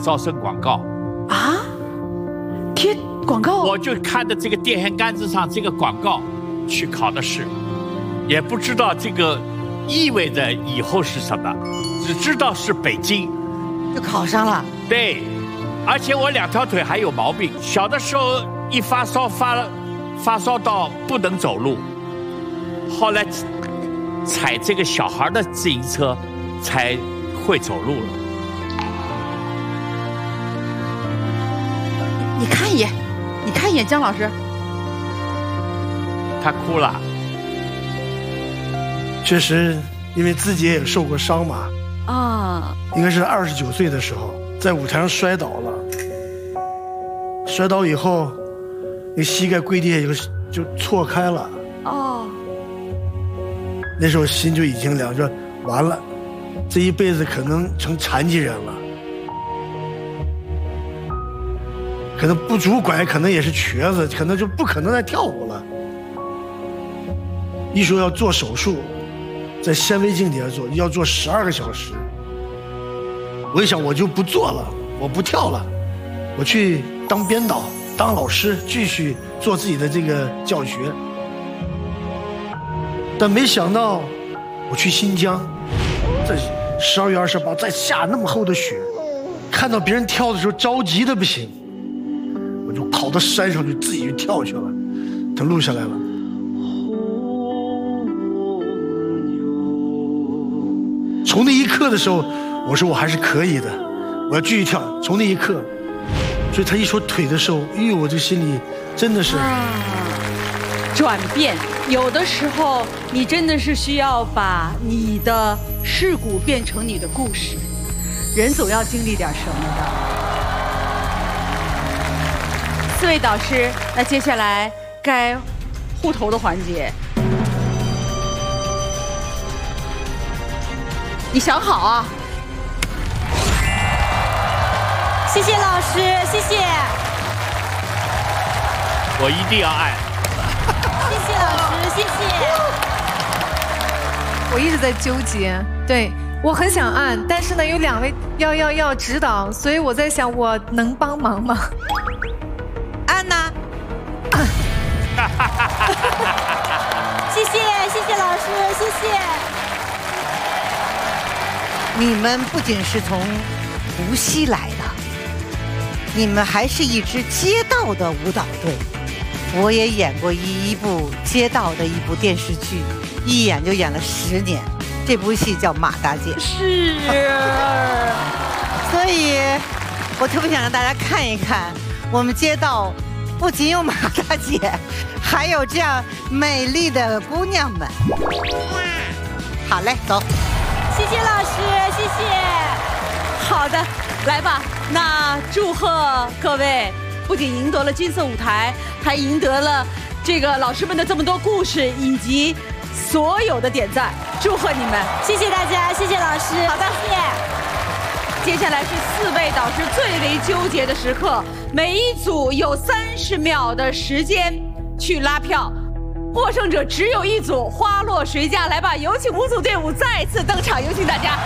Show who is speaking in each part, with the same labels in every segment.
Speaker 1: 招生广告
Speaker 2: 啊，贴广告，
Speaker 1: 我就看着这个电线杆子上这个广告去考的试，也不知道这个意味着以后是什么，只知道是北京，
Speaker 3: 就考上了。
Speaker 1: 对，而且我2条腿还有毛病，小的时候一发烧发烧到不能走路，后来踩这个小孩的自行车才会走路了。
Speaker 2: 你看一眼，你看一眼姜老师，
Speaker 1: 他哭了。
Speaker 4: 确实，因为自己也受过伤嘛。
Speaker 2: 啊，
Speaker 4: 应该是29岁的时候，在舞台上摔倒了。摔倒以后，那膝盖跪地下就错开了。
Speaker 2: 哦，
Speaker 4: 那时候心就已经凉，说完了，这一辈子可能成残疾人了，可能不拄拐，可能也是瘸子，可能就不可能再跳舞了。一说要做手术，在显微镜底下做，要做12个小时。我一想，我就不做了，我不跳了，我去当编导，当老师，继续做自己的这个教学。但没想到，我去新疆，在12月28在下那么厚的雪，看到别人跳的时候着急的不行，我就跑到山上去自己去跳去了。他录下来了。从那一刻的时候，我说我还是可以的，我要继续跳。从那一刻，所以他一说腿的时候，哎呦，我这心里真的是
Speaker 2: 转变。有的时候，你真的是需要把你的事故变成你的故事。人总要经历点什么的。4位导师，那接下来该互投的环节，你想好啊？
Speaker 5: 谢谢老师，谢谢。
Speaker 1: 我一定要按。
Speaker 5: 谢谢老师，谢谢。
Speaker 6: 我一直在纠结，对我很想按，但是呢，有2位要指导，所以我在想，我能帮忙吗？
Speaker 3: 按呐。
Speaker 5: 谢谢老师，谢谢。
Speaker 3: 你们不仅是从无锡来的，你们还是一支街道的舞蹈队。我也演过一部街道的一部电视剧，一演就演了10年。这部戏叫《马大姐》。
Speaker 2: 是。
Speaker 3: 所以，我特别想让大家看一看，我们街道不仅有马大姐，还有这样美丽的姑娘们。好嘞，走。
Speaker 5: 谢谢老师，谢谢。
Speaker 2: 好的，来吧。那祝贺各位，不仅赢得了金色舞台，还赢得了这个老师们的这么多故事以及所有的点赞，祝贺你们！
Speaker 5: 谢谢大家，谢谢老师。
Speaker 2: 好的，
Speaker 5: 谢谢。
Speaker 2: 接下来是4位导师最为纠结的时刻，每一组有30秒的时间去拉票。获胜者只有一组，花落谁家？来吧，有请5组队伍再次登场，有请大家。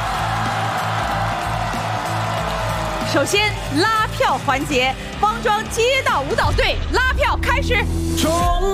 Speaker 2: 首先拉票环节，方庄街道舞蹈队拉票开始。